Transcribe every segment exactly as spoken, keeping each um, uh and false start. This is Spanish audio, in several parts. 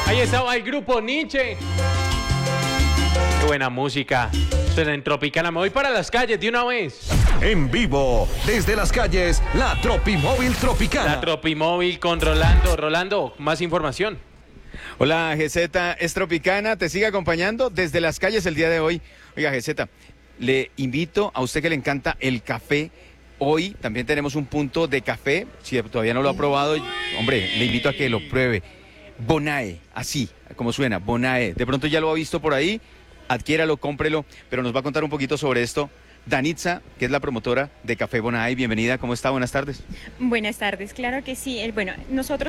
Ahí estaba el grupo Nietzsche. Qué buena música. Suena en Tropicana. Me voy para las calles de una vez. En vivo, desde las calles, la Tropimóvil Tropicana. La Tropimóvil con Rolando. Rolando, más información. Hola, G Z, es Tropicana, te sigue acompañando desde las calles el día de hoy. Oiga, G Z, le invito a usted que le encanta el café. Hoy también tenemos un punto de café. Si todavía no lo ha probado, hombre, le invito a que lo pruebe. Bonae, así como suena, Bonae. De pronto ya lo ha visto por ahí, adquiéralo, cómprelo, pero nos va a contar un poquito sobre esto Danitza, que es la promotora de Café Bonae. Bienvenida, ¿cómo está? Buenas tardes. Buenas tardes, claro que sí. Bueno, nosotros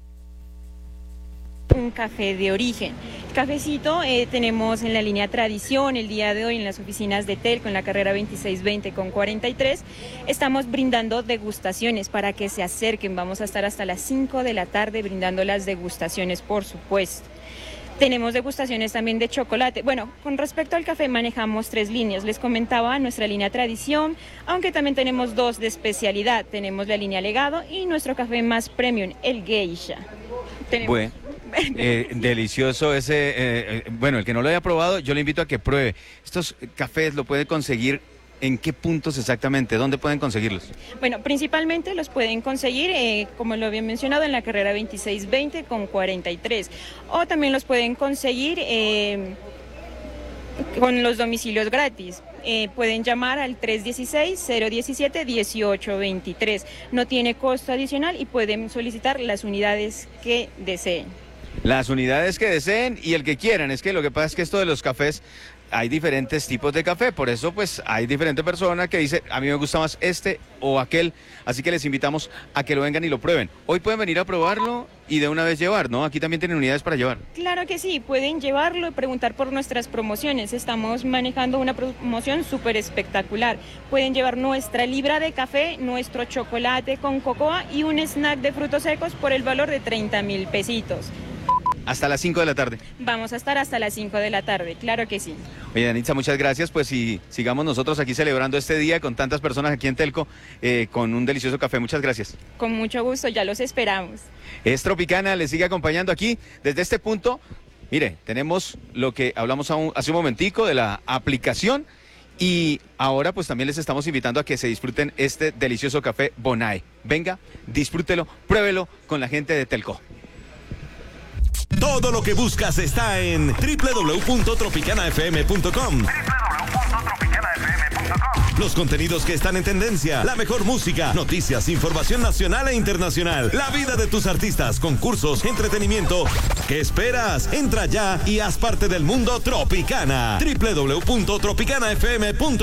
un café de origen. El cafecito eh, tenemos en la línea Tradición el día de hoy en las oficinas de Telco en la carrera veintiséis veinte con cuarenta y tres. Estamos brindando degustaciones para que se acerquen. Vamos a estar hasta las cinco de la tarde brindando las degustaciones, por supuesto. Tenemos degustaciones también de chocolate. Bueno, con respecto al café manejamos tres líneas. Les comentaba nuestra línea Tradición, aunque también tenemos dos de especialidad. Tenemos la línea Legado y nuestro café más premium, el Geisha. Tenemos... Bueno. Eh, delicioso ese, eh, eh, bueno, el que no lo haya probado, yo le invito a que pruebe. Estos cafés lo puede conseguir, ¿en qué puntos exactamente? ¿Dónde pueden conseguirlos? Bueno, principalmente los pueden conseguir, eh, como lo había mencionado, en la carrera veintiséis veinte con cuarenta y tres. O también los pueden conseguir eh, con los domicilios gratis. Eh, pueden llamar al tres uno seis, cero uno siete, uno ocho dos tres. No tiene costo adicional y pueden solicitar las unidades que deseen. Las unidades que deseen y el que quieran. Es que lo que pasa es que esto de los cafés, hay diferentes tipos de café, por eso pues hay diferentes personas que dicen, a mí me gusta más este o aquel, así que les invitamos a que lo vengan y lo prueben. Hoy pueden venir a probarlo y de una vez llevar, ¿no? Aquí también tienen unidades para llevar. Claro que sí, pueden llevarlo y preguntar por nuestras promociones. Estamos manejando una promoción súper espectacular. Pueden llevar nuestra libra de café, nuestro chocolate con cocoa y un snack de frutos secos por el valor de treinta mil pesitos. Hasta las cinco de la tarde. Vamos a estar hasta las cinco de la tarde, claro que sí. Oye, Danitza, muchas gracias, pues y sigamos nosotros aquí celebrando este día con tantas personas aquí en Telco, eh, con un delicioso café. Muchas gracias. Con mucho gusto, ya los esperamos. Es Tropicana, les sigue acompañando aquí desde este punto. Mire, tenemos lo que hablamos hace un momentico de la aplicación y ahora pues también les estamos invitando a que se disfruten este delicioso café Bonae. Venga, disfrútelo, pruébelo con la gente de Telco. Todo lo que buscas está en doble u doble u doble u punto tropicana f m punto com. doble u doble u doble u punto tropicana f m punto com. Los contenidos que están en tendencia, la mejor música, noticias, información nacional e internacional, la vida de tus artistas, concursos, entretenimiento. ¿Qué esperas? Entra ya y haz parte del mundo Tropicana. doble u doble u doble u punto tropicana f m punto com.